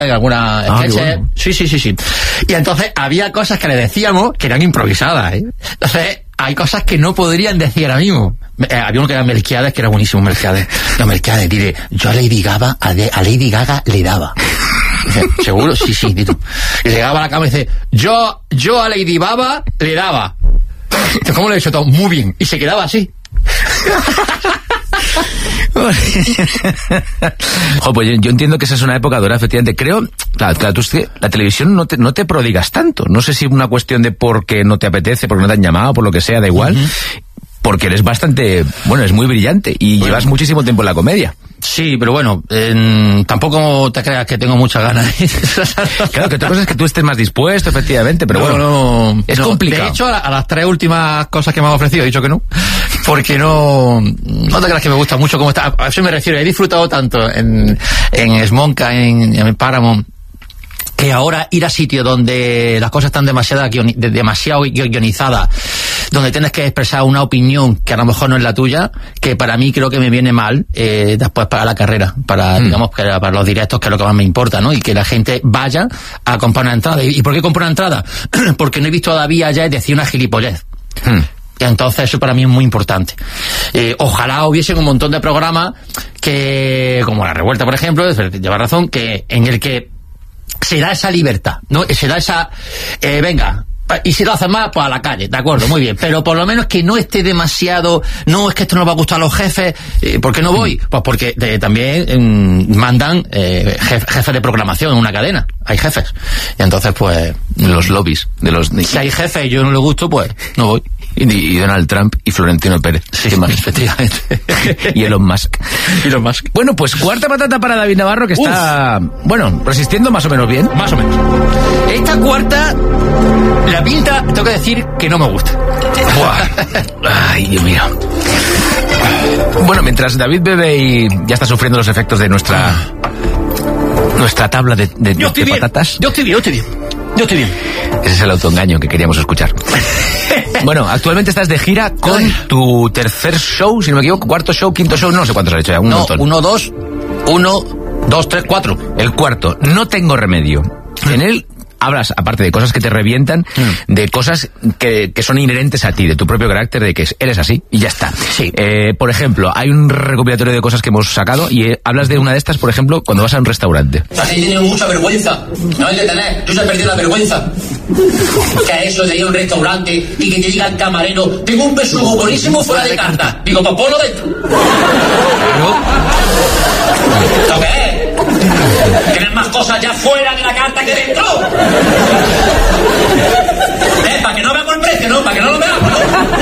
alguna sketches. Bueno. Sí. Y entonces había cosas que le decíamos que eran improvisadas, ¿eh? Entonces hay cosas que no podrían decir ahora mismo. Había uno que era Melquiades, que era buenísimo, Melquiades. No, Melquiades, dile, yo a Lady Gaga le daba. Dice, ¿seguro? Sí, dito. Y llegaba a la cama y dice, yo a Lady Baba le daba. ¿Cómo lo he hecho todo? Muy bien. Y se quedaba así. Pues yo entiendo que esa es una época dura, efectivamente. Creo, claro, tú, la televisión no te prodigas tanto. No sé si es una cuestión de porque no te apetece, porque no te han llamado, por lo que sea, da igual. Porque eres bastante, es muy brillante y llevas muchísimo tiempo en la comedia. Sí, pero bueno, tampoco te creas que tengo muchas ganas. Claro, que otra cosa es que tú estés más dispuesto, efectivamente, pero es complicado. De hecho, a las 3 últimas cosas que me han ofrecido he dicho que no, porque no te creas que me gusta mucho cómo está. A eso me refiero, he disfrutado tanto en Smonka, en Paramount, que ahora ir a sitios donde las cosas están demasiado guionizadas, donde tienes que expresar una opinión que a lo mejor no es la tuya, que para mí creo que me viene mal después para la carrera, para los directos, que es lo que más me importa, ¿no? Y que la gente vaya a comprar una entrada. ¿Y por qué comprar una entrada? Porque no he visto todavía ya decir una gilipollez. Y entonces eso para mí es muy importante. Ojalá hubiesen un montón de programas que, como La Revuelta, por ejemplo, lleva razón, que en el que se da esa libertad, ¿no? Se da esa, venga, y si lo hacen más, pues a la calle, de acuerdo, muy bien, pero por lo menos que no esté demasiado, no, es que esto no va a gustar a los jefes. ¿Por qué no voy? Pues porque también mandan jefes de programación en una cadena, hay jefes, y entonces pues los lobbies de los... Si hay jefes y yo no le gusto, pues no voy. Y Donald Trump y Florentino Pérez. Sí, más, efectivamente. Y Elon Musk. Bueno, pues cuarta patata para David Navarro, que está, resistiendo más o menos bien. Más o menos. Esta cuarta, la pinta, tengo que decir que no me gusta. Ay, Dios mío. Bueno, mientras David bebe y ya está sufriendo los efectos de nuestra tabla de patatas. Yo estoy bien. Ese es el autoengaño que queríamos escuchar. Bueno, actualmente estás de gira con tu tercer show, si no me equivoco, cuarto show, quinto show, no sé cuántos has hecho ya, un montón. 1, 2, 3, 4. El cuarto, No tengo remedio. En él hablas, aparte de cosas que te revientan, de cosas que son inherentes a ti, de tu propio carácter, de que eres así y ya está. Sí. Por ejemplo, hay un recopilatorio de cosas que hemos sacado y hablas de una de estas, por ejemplo, cuando vas a un restaurante. La gente tiene mucha vergüenza, no hay que tener, tú se has perdido la vergüenza. Que eso de ir a un restaurante y que te diga el camarero, tengo un besugo buenísimo fuera de carta. Digo, pues ponlo dentro. ¿Lo qué es? ¿Tienes más cosas ya fuera de la carta que dentro? Para que no veamos el precio, ¿no? Para que no lo veamos, ¿no?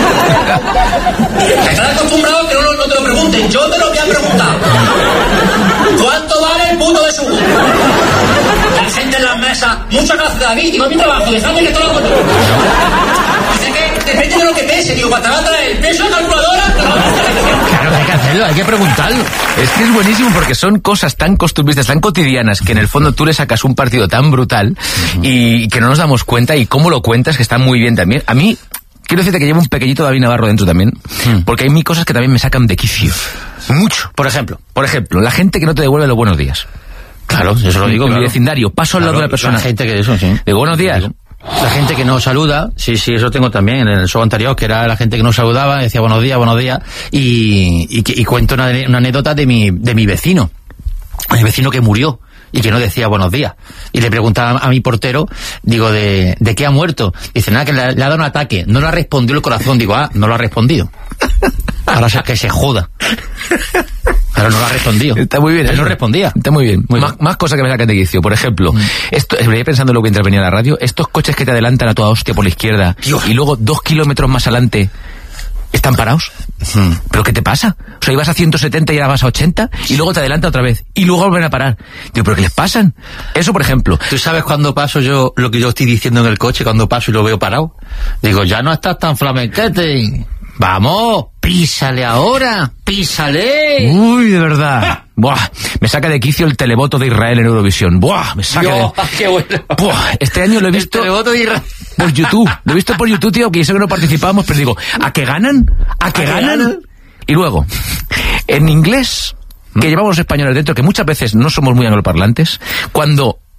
Que estás acostumbrado a que no te lo pregunten. Yo te lo voy a preguntar. ¿Cuánto vale el puto de sugo? La gente en las mesas, muchas gracias, David, digo, a mi trabajo, dejadme que todo lo controlo. Dice que depende de lo que pese, digo, para te va a traer el peso de calculadora, Claro, hay que hacerlo, hay que preguntarlo. Es que es buenísimo porque son cosas tan costumbristas, tan cotidianas, que en el fondo tú le sacas un partido tan brutal y que no nos damos cuenta, y cómo lo cuentas, que está muy bien también. A mí, quiero decirte que llevo un pequeñito David Navarro dentro también, porque hay mil cosas que también me sacan de quicio. Mucho. Por ejemplo, la gente que no te devuelve los buenos días. Claro, eso lo digo. En mi vecindario, paso al lado de una persona. La gente que eso, sí. Digo, buenos días. La gente que no saluda, sí, eso tengo también en el show anterior, que era la gente que no saludaba, decía buenos días, y cuento una anécdota de mi vecino, el vecino que murió y que no decía buenos días. Y le preguntaba a mi portero, digo, ¿de qué ha muerto? Dice, nada, que le ha dado un ataque, no le ha respondido el corazón. Digo, no lo ha respondido. Ahora que se joda. Pero no lo ha respondido. Está muy bien. Él no respondía. Está muy bien. Más cosas que me sacan de quicio. Por ejemplo, esto, venía pensando luego que intervenía en la radio, estos coches que te adelantan a toda hostia por la izquierda, Dios, y luego 2 kilómetros más adelante están parados. ¿Pero qué te pasa? O sea, ibas a 170 y ahora vas a 80 y luego te adelanta otra vez y luego vuelven a parar. Digo, ¿pero qué les pasan? Eso, por ejemplo. ¿Tú sabes cuando paso yo, lo que yo estoy diciendo en el coche, cuando paso y lo veo parado? Digo, ya no estás tan flamenquete. Vamos, písale ahora, písale. Uy, de verdad. Buah, me saca de quicio el televoto de Israel en Eurovisión. Buah, me saca de... qué bueno. Buah, este año lo he visto... El televoto de Israel. Por YouTube. Lo he visto por YouTube, tío, que yo sé que no participábamos, pero digo, ¿a qué ganan? ¿A qué ganan? Y luego, en inglés, que llevamos los españoles dentro, que muchas veces no somos muy angloparlantes, cuando